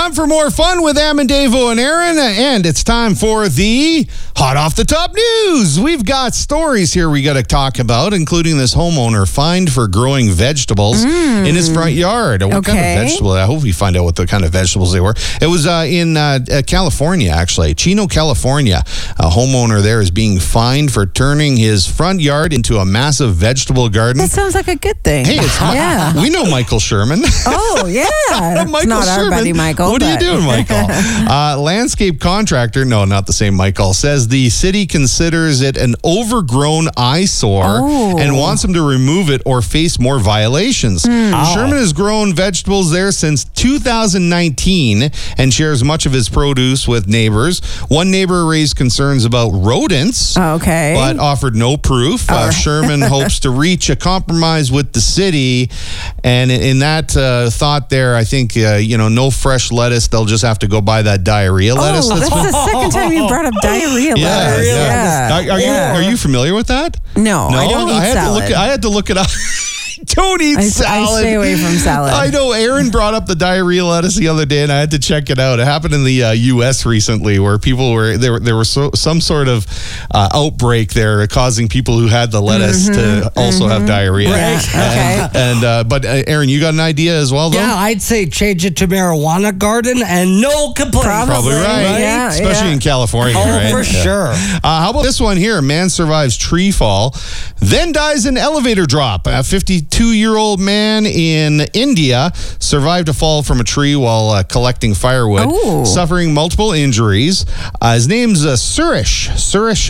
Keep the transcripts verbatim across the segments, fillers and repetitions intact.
time for more fun with Am and Davo and Aaron, and it's time for the Hot Off the Top News. We've got stories here we got to talk about, including this homeowner fined for growing vegetables mm. in his front yard. What okay. kind of vegetable? I hope we find out what the kind of vegetables they were. It was uh, in uh, California, actually. Chino, California. A homeowner there is being fined for turning his front yard into a massive vegetable garden. That sounds like a good thing. Hey, it's yeah. we know Michael Sherman. Oh, yeah. Michael it's not Sherman. our buddy Michael. What but... are you doing, Michael? uh, landscape contractor, no, not the same Michael, says the city considers it an overgrown eyesore oh. and wants him to remove it or face more violations. Mm. Oh. Sherman has grown vegetables there since two thousand nineteen and shares much of his produce with neighbors. One neighbor raised concerns about rodents, okay. but offered no proof. Uh, right. Sherman hopes to reach a compromise with the city, and in, in that uh, thought there, I think, uh, you know, no fresh lettuce. They'll just have to go buy that diarrhea oh, lettuce. That's, that's the second time you brought up diarrhea yeah, lettuce. Yeah. Yeah. Are, are yeah. you are you familiar with that? No, no? I don't eat I had salad. To look, I had to look it up. Don't eat I, salad. I stay away from salad. I know Aaron brought up the diarrhea lettuce the other day, and I had to check it out. It happened in the uh, U S recently, where people were there. There was so, some sort of uh, outbreak there, causing people who had the lettuce mm-hmm, to also mm-hmm. have diarrhea. Right. And, okay. And uh, but uh, Aaron, you got an idea as well, though? Yeah, I'd say change it to marijuana garden and no complaints. Probably, Probably right. right? Yeah, especially yeah. in California. Oh, right? for yeah. sure. Uh, how about this one here? A man survives tree fall, then dies in elevator drop. A fifty-two-year-old man in India survived a fall from a tree while uh, collecting firewood, Ooh. suffering multiple injuries. Uh, his name's uh, Suresh. Suresh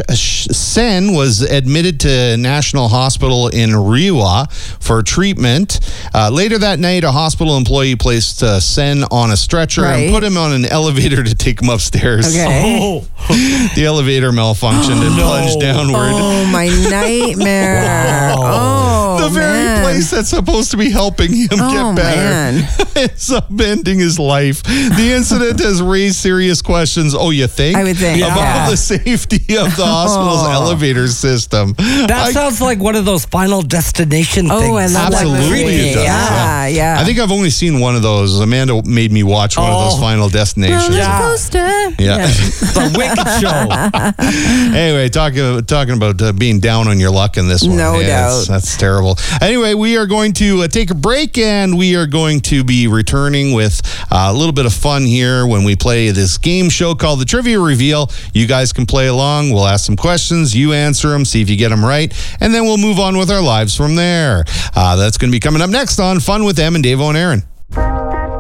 Sen was admitted to National Hospital in Rewa for treatment. Uh, later that night, a hospital employee placed uh, Sen on a stretcher right. and put him on an elevator to take him upstairs. Okay. Oh. The elevator malfunctioned and no. plunged downward. Oh, my nightmare. Wow. Oh, the very man. place that's supposed to be helping him Oh, get better man. ends up ending his life. The incident has raised serious questions, oh, you think? I would think, About yeah. the safety of the hospital's Oh. elevator system. That I, sounds like one of those Final Destination Oh, things. I love that Absolutely movie. it does, Yeah, yeah. I think I've only seen one of those. Amanda made me watch one of those Oh. Final Destinations. Roller Yeah. coaster. Yeah. It's a wicked show. Anyway, talking talking about uh, being down on your luck in this one. No yeah, doubt. That's, that's terrible. Anyway, we are going to uh, take a break, and we are going to be returning with uh, a little bit of fun here when we play this game show called the Trivia Reveal. You guys can play along. We'll ask some questions. You answer them, see if you get them right, and then we'll move on with our lives from there. Uh, that's going to be coming up next on Fun with Em and Davo and Aaron.